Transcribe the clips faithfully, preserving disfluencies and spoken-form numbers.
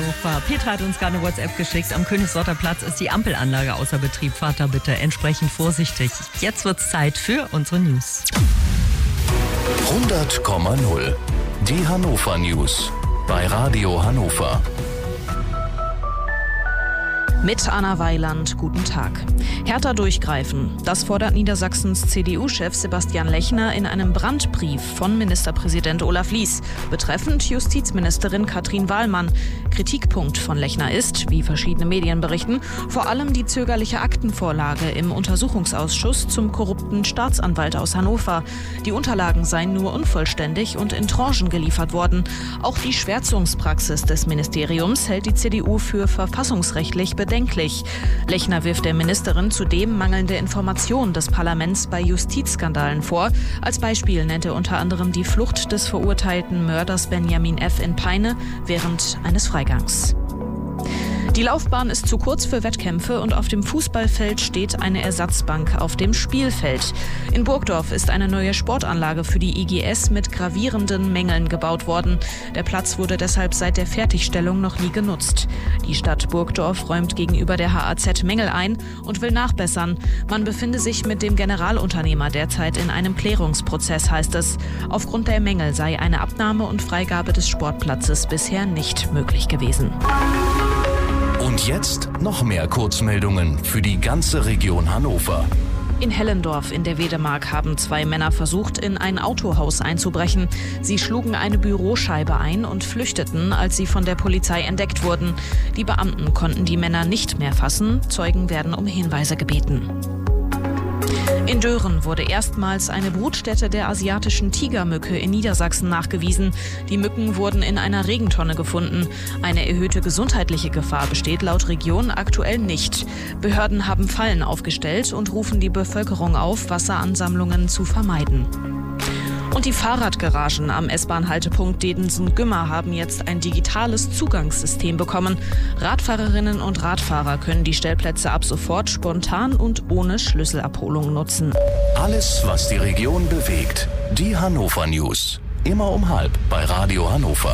Hannover. Petra hat uns gerade eine WhatsApp geschickt. Am Königsworter Platz ist die Ampelanlage außer Betrieb. Fahrt da bitte entsprechend vorsichtig. Jetzt wird's Zeit für unsere News. hundert Komma null. Die Hannover News bei Radio Hannover. Mit Anna Weiland, guten Tag. Härter durchgreifen. Das fordert Niedersachsens C D U-Chef Sebastian Lechner in einem Brandbrief von Ministerpräsident Olaf Lies betreffend Justizministerin Katrin Wahlmann. Kritikpunkt von Lechner ist, wie verschiedene Medien berichten, vor allem die zögerliche Aktenvorlage im Untersuchungsausschuss zum korrupten Staatsanwalt aus Hannover. Die Unterlagen seien nur unvollständig und in Tranchen geliefert worden. Auch die Schwärzungspraxis des Ministeriums hält die C D U für verfassungsrechtlich bedenklich. Lechner wirft der Ministerin zudem mangelnde Informationen des Parlaments bei Justizskandalen vor. Als Beispiel nennt er unter anderem die Flucht des verurteilten Mörders Benjamin F. in Peine während eines Freigangs. Die Laufbahn ist zu kurz für Wettkämpfe und auf dem Fußballfeld steht eine Ersatzbank auf dem Spielfeld. In Burgdorf ist eine neue Sportanlage für die I G S mit gravierenden Mängeln gebaut worden. Der Platz wurde deshalb seit der Fertigstellung noch nie genutzt. Die Stadt Burgdorf räumt gegenüber der H A Z Mängel ein und will nachbessern. Man befinde sich mit dem Generalunternehmer derzeit in einem Klärungsprozess, heißt es. Aufgrund der Mängel sei eine Abnahme und Freigabe des Sportplatzes bisher nicht möglich gewesen. Und jetzt noch mehr Kurzmeldungen für die ganze Region Hannover. In Hellendorf in der Wedemark haben zwei Männer versucht, in ein Autohaus einzubrechen. Sie schlugen eine Büroscheibe ein und flüchteten, als sie von der Polizei entdeckt wurden. Die Beamten konnten die Männer nicht mehr fassen. Zeugen werden um Hinweise gebeten. In Dören wurde erstmals eine Brutstätte der asiatischen Tigermücke in Niedersachsen nachgewiesen. Die Mücken wurden in einer Regentonne gefunden. Eine erhöhte gesundheitliche Gefahr besteht laut Region aktuell nicht. Behörden haben Fallen aufgestellt und rufen die Bevölkerung auf, Wasseransammlungen zu vermeiden. Und die Fahrradgaragen am S-Bahn-Haltepunkt Dedensen-Gümmer haben jetzt ein digitales Zugangssystem bekommen. Radfahrerinnen und Radfahrer können die Stellplätze ab sofort spontan und ohne Schlüsselabholung nutzen. Alles, was die Region bewegt. Die Hannover News. Immer um halb bei Radio Hannover.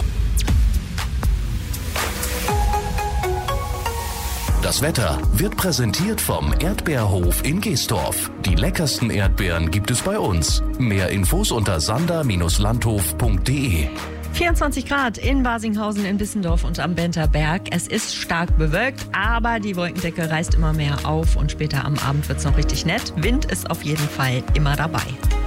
Das Wetter wird präsentiert vom Erdbeerhof in Geestorf. Die leckersten Erdbeeren gibt es bei uns. Mehr Infos unter sander Bindestrich landhof punkt de. vierundzwanzig Grad in Basinghausen, in Bissendorf und am Benterberg. Es ist stark bewölkt, aber die Wolkendecke reißt immer mehr auf und später am Abend wird es noch richtig nett. Wind ist auf jeden Fall immer dabei.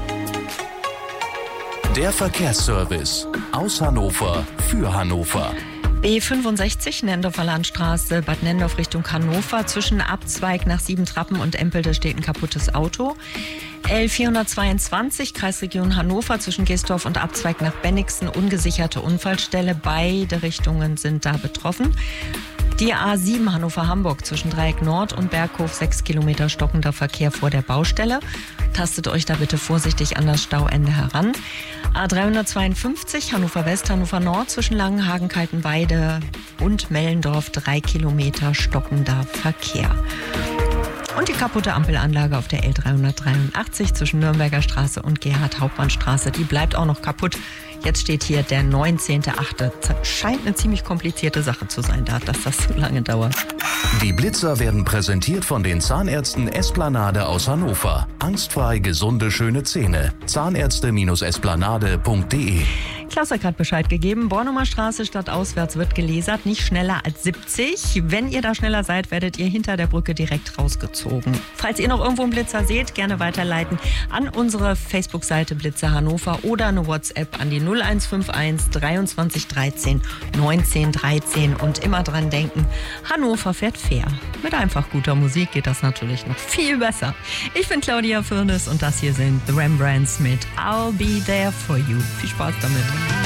Der Verkehrsservice aus Hannover für Hannover. B fünfundsechzig, Nendorfer Landstraße, Bad Nendorf Richtung Hannover. Zwischen Abzweig nach Siebentrappen und Empelde steht ein kaputtes Auto. L vierhundertzweiundzwanzig, Kreisregion Hannover, zwischen Geestorf und Abzweig nach Bennigsen, ungesicherte Unfallstelle. Beide Richtungen sind da betroffen. Die A sieben Hannover-Hamburg zwischen Dreieck Nord und Berghof, sechs Kilometer stockender Verkehr vor der Baustelle. Tastet euch da bitte vorsichtig an das Stauende heran. A dreihundertzweiundfünfzig Hannover West, Hannover Nord zwischen Langenhagen, Kaltenweide und Mellendorf, drei Kilometer stockender Verkehr. Und die kaputte Ampelanlage auf der L dreihundertdreiundachtzig zwischen Nürnberger Straße und Gerhard-Hauptmann-Straße, die bleibt auch noch kaputt. Jetzt steht hier der neunzehnter achte Scheint eine ziemlich komplizierte Sache zu sein, da, dass das so lange dauert. Die Blitzer werden präsentiert von den Zahnärzten Esplanade aus Hannover. Angstfrei gesunde, schöne Zähne. Zahnärzte Esplanade punkt de. Klaus hat gerade Bescheid gegeben. Bornumer Straße stadtauswärts wird gelasert, nicht schneller als siebzig. Wenn ihr da schneller seid, werdet ihr hinter der Brücke direkt rausgezogen. Falls ihr noch irgendwo einen Blitzer seht, gerne weiterleiten an unsere Facebook-Seite Blitzer Hannover oder eine WhatsApp an die null eins fünf eins dreiundzwanzig dreizehn neunzehn dreizehn und immer dran denken, Hannover fährt fair. Mit einfach guter Musik geht das natürlich noch viel besser. Ich bin Claudia Firnes und das hier sind The Rembrandts mit I'll Be There For You. Viel Spaß damit.